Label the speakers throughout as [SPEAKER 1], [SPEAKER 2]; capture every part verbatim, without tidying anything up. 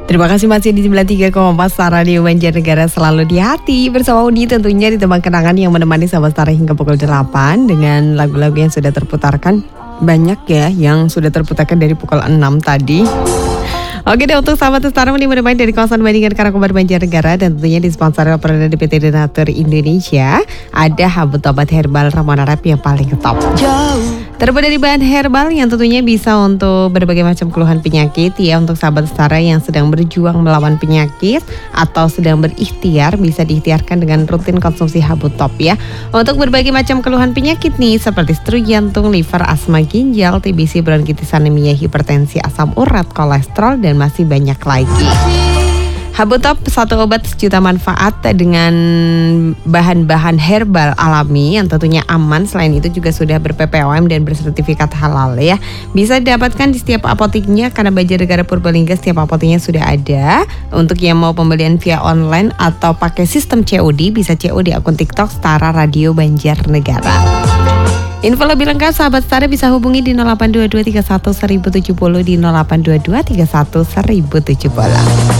[SPEAKER 1] Terima kasih masih di sembilan puluh tiga koma empat Radio Banjarnegara, selalu di hati. Bersama Uni tentunya di Tembang Kenangan yang menemani sahabat Setara hingga pukul delapan. Dengan lagu-lagu yang sudah terputarkan. Banyak ya yang sudah terputarkan dari pukul enam tadi. Oke deh, untuk sahabat Setara menemani dari kawasan Bandingan Karangkobar Banjarnegara dan tentunya disponsori oleh D P T Donatur Indonesia, ada Habut Obat Herbal Ramona Rep yang paling top. Terbuat dari bahan herbal yang tentunya bisa untuk berbagai macam keluhan penyakit ya. Untuk sahabat Setara yang sedang berjuang melawan penyakit atau sedang berikhtiar, bisa diikhtiarkan dengan rutin konsumsi Habut Top ya. Untuk berbagai macam keluhan penyakit nih, seperti stroke jantung, liver, asma ginjal, T B C, bronkitis, anemia, hipertensi, asam urat, kolesterol, dan masih banyak lagi. Habut Top, satu obat sejuta manfaat dengan bahan-bahan herbal alami yang tentunya aman. Selain itu juga sudah ber-P P O M dan bersertifikat halal ya. Bisa didapatkan di setiap apoteknya karena Banjarnegara Purbalingga setiap apoteknya sudah ada. Untuk yang mau pembelian via online atau pakai sistem C O D, bisa C O D akun TikTok Setara Radio Banjarnegara. Info lebih lengkap sahabat Setara bisa hubungi di nol delapan dua dua tiga satu seribu tujuh puluh di nol delapan dua dua tiga satu seribu tujuh puluh.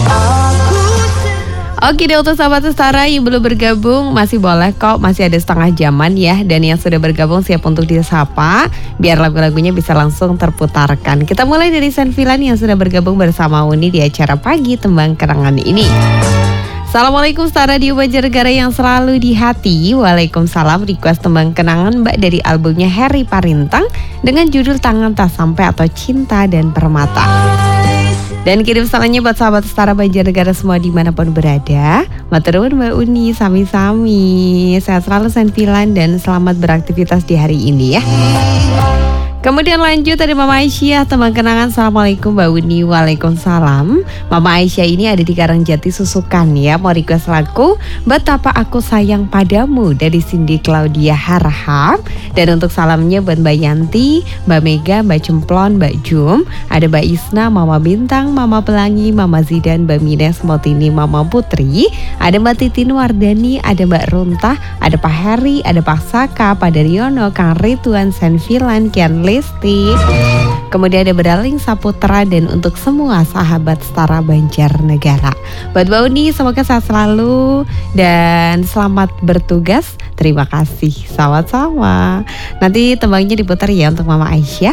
[SPEAKER 1] Oke deh, untuk sahabat Setara yang belum bergabung masih boleh kok, masih ada setengah jaman ya. Dan yang sudah bergabung siap untuk disapa biar lagu-lagunya bisa langsung terputarkan. Kita mulai dari Senfilan yang sudah bergabung bersama Uni di acara Pagi Tembang Kenangan ini. Assalamualaikum Setara Radio Banjarnegara yang selalu di hati. Waalaikumsalam, request tembang kenangan Mbak dari albumnya Harry Parintang dengan judul Tangan Tak Sampai atau Cinta dan Permata. Dan kirim salamnya buat sahabat Setara Banjarnegara semua dimanapun berada. Maturnuwun Mbak Uni, sami-sami. Sehat selalu Senfilan dan selamat beraktivitas di hari ini ya. Kemudian lanjut dari Mama Aisyah, tembang kenangan. Assalamualaikum Mbak Uni. Waalaikumsalam. Mama Aisyah ini ada di Karangjati Susukan ya. Mau request lagu Betapa Aku Sayang Padamu dari Cindy Claudia Harahap. Dan untuk salamnya buat Mbak Yanti, Mbak Mega, Mbak Cemplon, Mbak Jum, ada Mbak Isna, Mama Bintang, Mama Pelangi, Mama Zidan, Mbak Mines, Motini, Mama Putri, ada Mbak Titin Wardani, ada Mbak Runtah, ada Pak Heri, ada Pak Saka, Pak Daryono, Kang Rituan, Senfilan, Kian Listi, kemudian ada Beraling Saputra, dan untuk semua sahabat Setara Banjarnegara. Buat Mbak Uni semoga sehat selalu dan selamat bertugas. Terima kasih, sama-sama. Nanti tembangnya diputar ya untuk Mama Aisyah.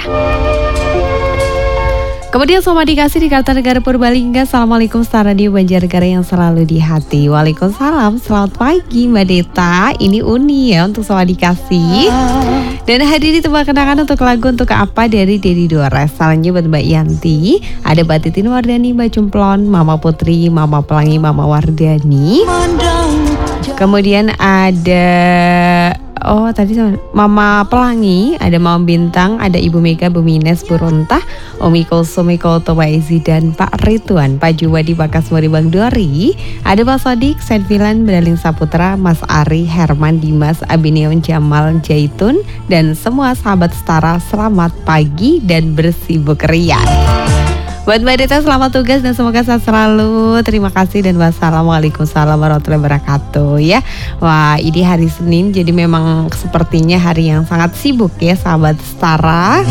[SPEAKER 1] Kemudian sama dikasih di Kartanegara Purbalingga. Assalamualaikum Setara Radio Banjarnegara yang selalu di hati. Waalaikumsalam, selamat pagi Mbak Deta. Ini Uni ya untuk sama dikasih. Dan hadir di tembang kenangan untuk lagu Untuk Apa dari Dedi Dores. Salamnya buat Mbak Yanti, ada Mbak Titin Wardani, Mbak Cumplon, Mama Putri, Mama Pelangi, Mama Wardani. Kemudian ada Oh tadi sama Mama Pelangi, ada Mama Bintang, ada Ibu Mega, Bu Mines, Bu Runtah, Umi Kulsum, Iko Tobaisi, dan Pak Rituan, Pak Juwadi, Pak Kasmuri, Bang Dori, ada Pak Sodik, Senfilan, Beraling Saputra, Mas Ari, Herman, Dimas, Abinion, Jamal, Jaitun, dan semua sahabat Setara selamat pagi dan bersibuk riang. Buat Mbak Deta selamat tugas dan semoga sehat selalu. Terima kasih dan wassalamualaikum warahmatullahi wabarakatuh ya. Wah, ini hari Senin jadi memang sepertinya hari yang sangat sibuk ya sahabat Setara.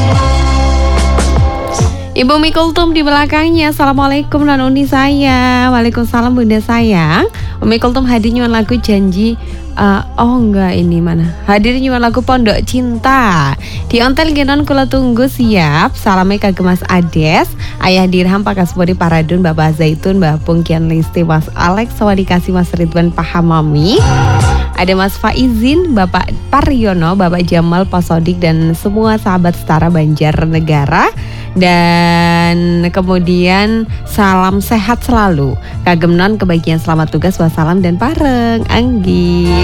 [SPEAKER 1] Ibu Mikultum di belakangnya. Assalamualaikum non Uni saya. Waalaikumsalam Bunda sayang. Umi Kultum hadir nyuan lagu janji. Uh, oh enggak, ini mana? Hadir nyuan lagu Pondok Cinta. Di ontel genon kula tunggu siap. Salamnya kagem Mas Ades, Ayah Dirham, Pak Kasbori, Paradun, Bapak Zaitun, Mbak Pung, Kian Listi, Mas Alex, Sawadikasi, Mas Ridwan, Pahamami. Ada Mas Faizin, Bapak Paryono, Bapak Jamal, Pak Sodik, dan semua sahabat Setara Banjarnegara. Dan kemudian salam sehat selalu. Kagem non kebahagiaan selamat tugas, wassalam dan pareng. Anggi.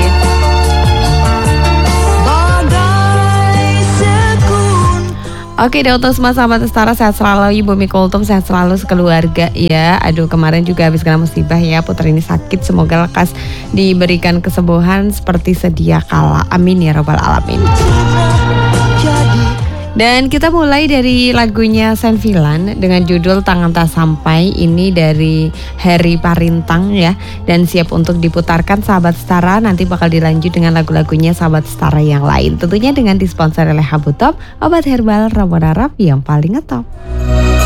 [SPEAKER 1] Oke deh, untuk semua sahabat Setara sehat selalu. Ibu Mikultum sehat selalu sekeluarga ya. Aduh kemarin juga habis kena musibah ya, putri ini sakit. Semoga lekas diberikan kesembuhan seperti sedia kala. Amin ya robbal alamin. Dan kita mulai dari lagunya Senfilan dengan judul Tangan Tak Sampai. Ini dari Harry Parintang ya. Dan siap untuk diputarkan sahabat Setara. Nanti bakal dilanjut dengan lagu-lagunya sahabat Setara yang lain. Tentunya dengan disponsori oleh Habut Top, obat herbal Ramona Rep yang paling ngetop.